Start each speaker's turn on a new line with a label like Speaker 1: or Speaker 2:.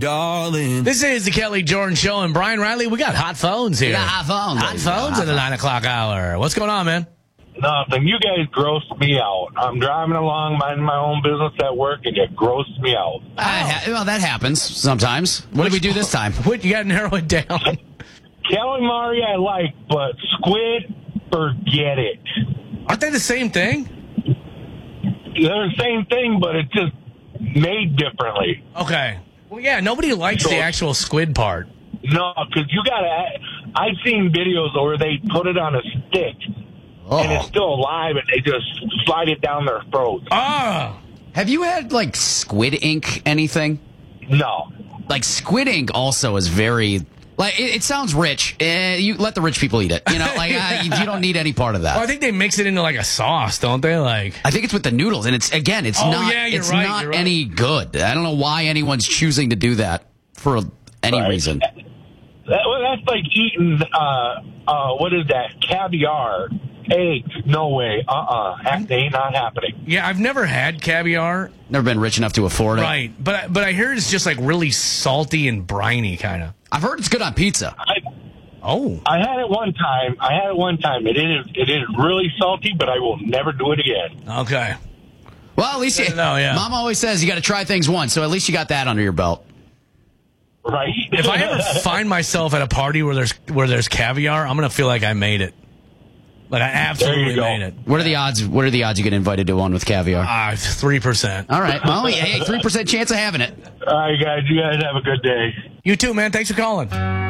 Speaker 1: darling.
Speaker 2: This is the Kelly Jordan Show, and Brian Riley, we got hot phones here.
Speaker 3: We got hot phones.
Speaker 2: Hot phones at the 9 o'clock hour. What's going on, man?
Speaker 4: Nothing. You guys gross me out. I'm driving along, minding my own business at work, and you gross me out.
Speaker 3: Well, that happens sometimes. What did we do this time?
Speaker 2: What, you got to narrow it down.
Speaker 4: Calamari I like, but squid, forget it.
Speaker 2: Aren't they the same thing?
Speaker 4: They're the same thing, but it's just made differently.
Speaker 2: Okay. Well, yeah, nobody likes the actual squid part.
Speaker 4: No, because you got to... I've seen videos where they put it on a stick, and it's still alive, and they just slide it down their throat.
Speaker 2: Oh.
Speaker 3: Have you had, like, squid ink anything?
Speaker 4: No.
Speaker 3: Like, squid ink also is very... Like, it sounds rich. You let the rich people eat it. You know, like, you don't need any part of that.
Speaker 2: Well, I think they mix it into, like, a sauce, don't they? Like,
Speaker 3: I think it's with the noodles, and it's not any good. I don't know why anyone's choosing to do that for any reason.
Speaker 4: That's like eating, what is that, caviar, eggs, no way, that ain't not happening.
Speaker 2: Yeah, I've never had caviar.
Speaker 3: Never been rich enough to afford it.
Speaker 2: Right, but I hear it's just, like, really salty and briny, kind of.
Speaker 3: I've heard it's good on pizza.
Speaker 4: I had it one time. It is really salty, but I will never do it again.
Speaker 2: Okay.
Speaker 3: Well, at least Mom always says you got to try things once, so at least you got that under your belt.
Speaker 4: Right.
Speaker 2: If I ever find myself at a party where there's caviar, I'm gonna feel like I made it. Like I absolutely made it.
Speaker 3: What are the odds? What are the odds you get invited to one with caviar?
Speaker 2: 3%.
Speaker 3: All right. Well, hey, 3% chance of having it.
Speaker 4: All right, guys. You guys have a good day.
Speaker 2: You too, man. Thanks for calling.